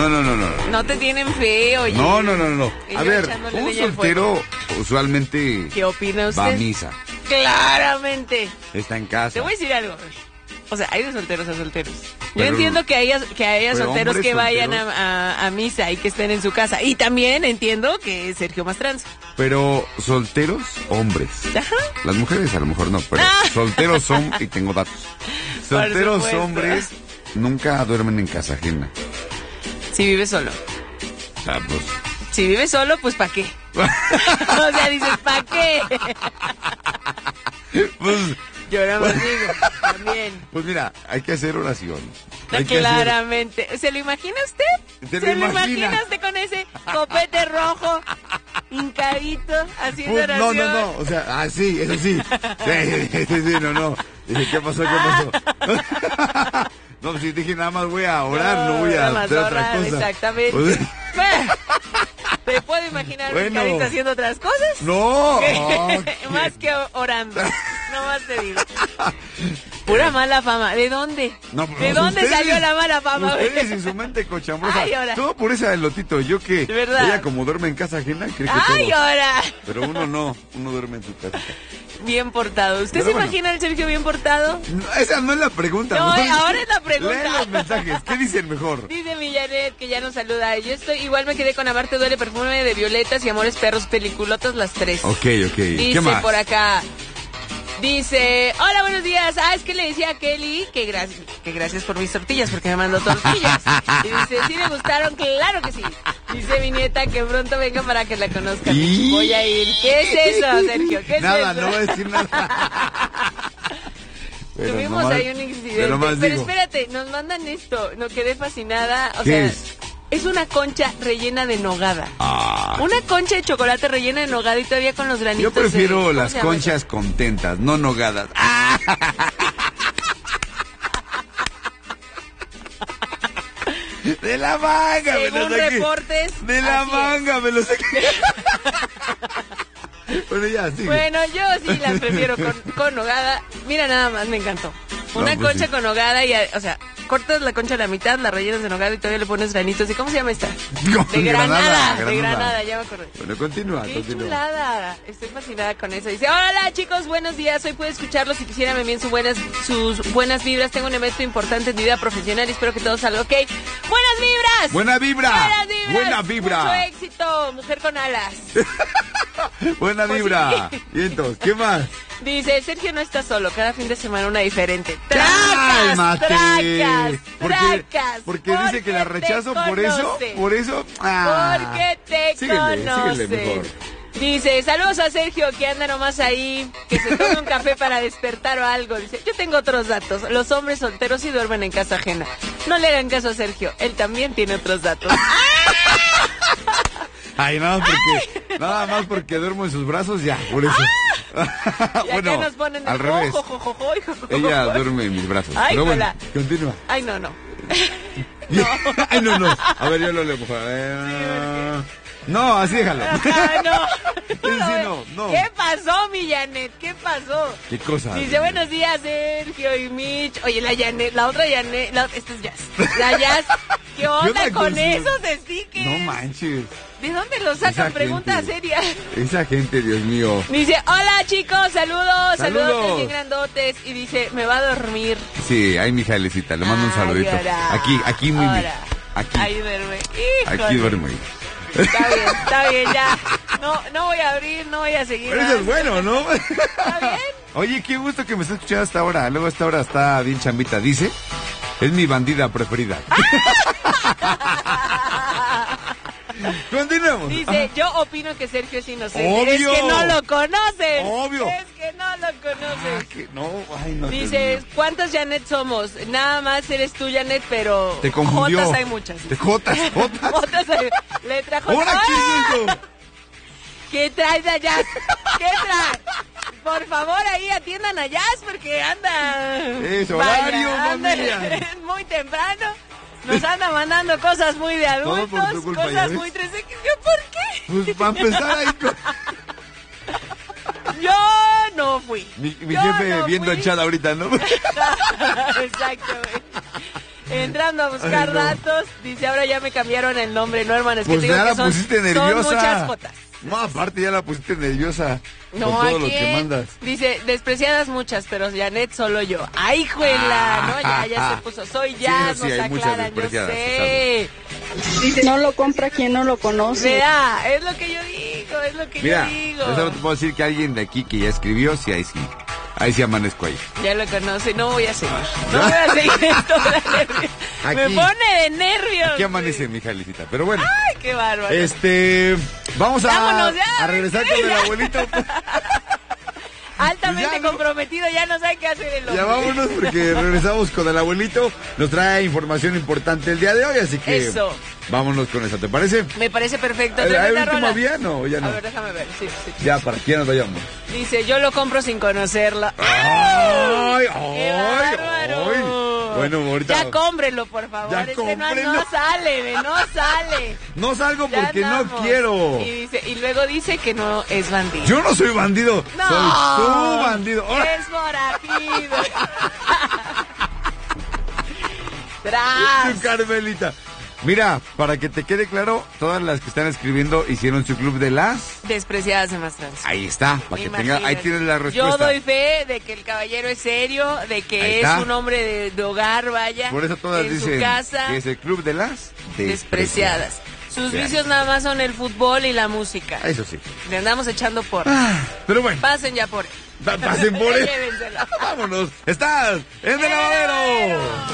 No. No te tienen fe, oye. No. Y A yo ver, echándole un leña al fuego. soltero usualmente ¿Qué opina usted? va a misa, Claramente. está en casa. Te voy a decir algo. O sea, hay de solteros a solteros. Yo Pero- entiendo que haya pero solteros que hombres vayan solteros. a misa y que estén en su casa. Y también entiendo que Sergio Mastrans. Pero solteros, hombres. Ajá. Las mujeres a lo mejor no, pero solteros son, y tengo datos. Por Solteros supuesto. hombres nunca duermen en casa ajena. Si vive solo. O sea, pues... Si vive solo, pues ¿para qué? O sea, dices, ¿para qué? pues, Yo nada más digo, también. pues mira, hay que hacer oración. Hay que Claramente. ¿Se lo imagina usted? ¿Se lo ¿Se lo imagina? imagina usted con ese copete rojo, hincadito, haciendo Pues, oración? no, o sea, sí, eso sí. Sí, no. Dije, ¿qué pasó? No, pues sí, dije, nada más voy a orar, no voy a nada más hacer otra orar, cosa. exactamente. Pues, ¿Te puedo imaginar Bueno. Carita haciendo otras cosas? no. Más que orando. No más te digo. Pura mala fama. ¿De dónde? No, pues, ¿De dónde ustedes- salió la mala fama? Ustedes y su mente cochambrosa. Ay, ahora. Todo por esa del lotito. Yo que De verdad. ella como duerme en casa ajena, cree que ¡Ay, todo. ahora! Pero uno no, uno duerme en su casa. Bien portado. ¿Usted Pero se bueno. imagina al Sergio bien portado? No, esa no es la pregunta. No, mejor- ahora es la pregunta. Lee los mensajes. ¿Qué dicen mejor? Dice mi Janet que ya nos saluda. Yo estoy, igual me quedé con Amarte Duele, Perfume de Violetas y Amores Perros, peliculotas las tres. Ok. Dice ¿Qué más? por acá. Dice, hola, buenos días. Es que le decía a Kelly que gracias por mis tortillas, porque me mandó tortillas. Y dice, ¿sí le gustaron? Claro que sí. Dice mi nieta que pronto venga para que la conozcan. Y- Voy a ir. ¿Qué es eso, Sergio? ¿Qué es Nada, eso? no voy a decir nada. Pero Tuvimos nomás- ahí un incidente. pero nomás Pero digo. espérate, nos mandan esto. No quedé fascinada. O ¿Qué sea, es? una concha rellena de nogada. Ah, Una concha de chocolate rellena de nogada y todavía con los granitos. yo prefiero ¿cómo las se llama conchas contentas, no nogadas. De la manga, me Según lo saqué. reportes, De la así manga, me lo saqué. Bueno, ya, sí. Bueno, yo sí las prefiero con nogada. Mira, nada más, me encantó. Una No, pues concha sí. con nogada y, o sea, cortas la concha a la mitad, la rellenas de nogada y todavía le pones granitos. ¿Y cómo se llama esta? De granada, ya me acordé. Bueno, continúa, Qué continúa. chulada. Estoy fascinada con eso. Dice, hola chicos, buenos días. Hoy puedo escucharlos si quisiera me envíen sus buenas vibras. Tengo un evento importante en mi vida profesional y espero que todo salga ok. ¡Buenas vibras! Buena vibra. ¡Buenas vibras! Buena vibra. Mucho éxito, mujer con alas. Buena Pues vibra. sí. Y entonces, ¿qué más? Dice, Sergio no está solo, cada fin de semana una diferente. ¡Cálmate! ¡Tracas! Porque dice que la rechazo por eso. Porque te Síguele conoce. mejor. Dice, saludos a Sergio que anda nomás ahí, que se tome un café para despertar o algo. Dice, yo tengo otros datos. Los hombres solteros sí duermen en casa ajena. No le hagan caso a Sergio, él también tiene otros datos. Ay, nada más porque duermo en sus brazos, ya, por eso. Y Bueno, acá nos ponen al el revés. jojojojo. Ella duerme en mis brazos. Ay, Pero bueno, hola. continúa. Ay, no. Ay, no. A ver, yo lo leo. No, así déjalo. Ajá, no. Sí, no. ¿Qué pasó, mi Janet? ¿Qué pasó? ¿Qué cosa? Dice, buenos días, Sergio y Mitch. Oye, la Janet, la otra Janet, esta es Jazz. La Jazz, ¿qué onda onda con con esos stickers? No manches. ¿De dónde los sacan? Esa Pregunta gente. seria. Esa gente, Dios mío. Dice, hola chicos, saludos Saludos. bien grandotes. Y dice, me va a dormir. Sí, ay, mi Jalecita, le mando un Ay, saludito. ahora. Aquí, Mimi. Ahora. Aquí. Ahí duerme. Híjole. Aquí duermo. Está bien, ya. No voy a abrir, no voy a seguir. Pero eso es bueno, ¿no? ¿Está bien? Oye, qué gusto que me estés escuchando hasta ahora. Luego hasta ahora está bien chambita. Dice, es mi bandida preferida. Continuemos. Dice, yo opino que Sergio es inocente. Obvio. Es que no lo conocen. Obvio. Es que no lo conocen. Que no, ay, no. Dice, Dios mío. ¿cuántas Janet somos? Nada más eres tú, Janet, pero Te confundió. Jotas hay muchas. Jotas. Jotas hay. Letra J. ¿Ahora qué es eso? ¿Qué traes de Jazz? ¿Qué traes? Por favor, ahí atiendan a Jazz porque anda... Es horario, anda, familia. es muy temprano. Nos anda mandando cosas muy de Todo adultos, por tu culpa, ¿ya cosas ves? muy 3X. ¿Yo por qué? Pues para empezar ahí con... Yo no fui. Mi Yo jefe no viendo fui. el chat ahorita, ¿no? Exacto, güey. entrando a buscar datos, dice, ahora ya me cambiaron el nombre, no, hermano, es que Pues te digo ya que la son, pusiste nerviosa. son muchas jotas. No, aparte ya la pusiste nerviosa No, con todo ¿a lo que quién? mandas. Dice, despreciadas muchas, pero Janet solo yo. ¡Ay, juela! ¿No? Ya se puso, soy Jazz, sí, hay nos muchas aclaran, yo despreciadas, sé. Dice, No lo compra quien no lo conoce. vea, es lo que yo digo, es lo que Mira, yo digo. yo solo te puedo decir que alguien de aquí que ya escribió, sí, ahí sí amanezco ahí. Ya lo conoce, no voy a seguir. No voy a seguir esto de nervios. Me Aquí. pone de nervios. Aquí amanece mi Jalicita, pero bueno. Ay, qué bárbaro. Vamos Vámonos ya, a regresar con el abuelito. Altamente Pues ya, ¿no? comprometido, ya no sabe qué hacer el hombre. Ya vámonos porque regresamos con el abuelito. Nos trae información importante el día de hoy, así que Eso. vámonos con eso, ¿te parece? Me parece perfecto. ¿Hay Tremenda último rola. día? No, ya no. A ver, déjame ver. Sí. Ya, ¿para quién nos vayamos? Dice, yo lo compro sin conocerlo. ¡Ay, ¡Qué bárbaro! Bueno, ahorita... Ya cómprelo, por favor. Ya Este cómprelo. no sale, no sale. No salgo Ya porque no andamos. quiero. Y luego dice que no es bandido. Yo no soy bandido, No. soy tu bandido. ¡Ahora! Es forajido. Tu Tras. Carmelita. Mira, para que te quede claro, todas las que están escribiendo hicieron su club de las... Despreciadas de más trans. Ahí está, para que tenga, ahí Imagínate. tienes la respuesta. Yo doy fe de que el caballero es serio, de Ahí que es está. un hombre de hogar, vaya. Por eso todas en dicen su casa, que es el club de las despreciadas. Sus Vean. vicios nada más son el fútbol y la música. Eso sí. Le andamos echando por. Pero bueno, Pasen ya por él. pasen por él. Llévenselo. Vámonos. Estás en el lavadero.